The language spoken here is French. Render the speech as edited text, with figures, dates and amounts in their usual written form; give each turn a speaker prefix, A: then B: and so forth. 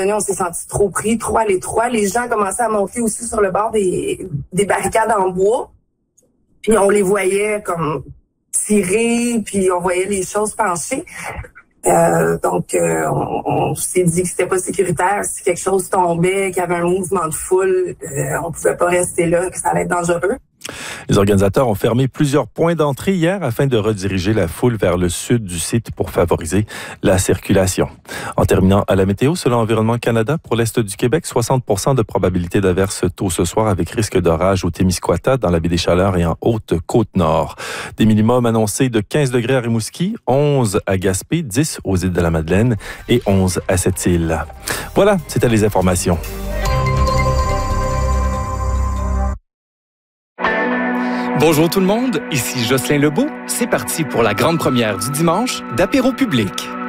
A: On s'est senti trop pris, trop à l'étroit. Les gens commençaient à monter aussi sur le bord des barricades en bois. Puis on les voyait comme tirer, puis on voyait les choses pencher. Donc, on s'est dit que c'était pas sécuritaire. Si quelque chose tombait, qu'il y avait un mouvement de foule, on pouvait pas rester là, que ça allait être dangereux.
B: Les organisateurs ont fermé plusieurs points d'entrée hier afin de rediriger la foule vers le sud du site pour favoriser la circulation. En terminant à la météo, selon Environnement Canada, pour l'est du Québec, 60% de probabilité d'averse tôt ce soir avec risque d'orage au Témiscouata, dans la baie des Chaleurs et en Haute-Côte-Nord. Des minimums annoncés de 15 degrés à Rimouski, 11 à Gaspé, 10 aux îles de la Madeleine et 11 à Sept-Îles. Voilà, c'était les informations.
C: Bonjour tout le monde, ici Jocelyn Lebeau. C'est parti pour la grande première du dimanche d'Apéro Public.